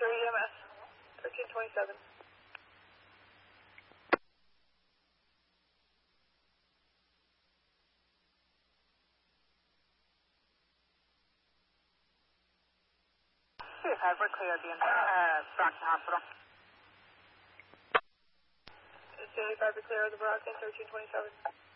EMS, 1327. We're clear again. Brockton Hospital. Is 75 clear of the Brockton, 1327?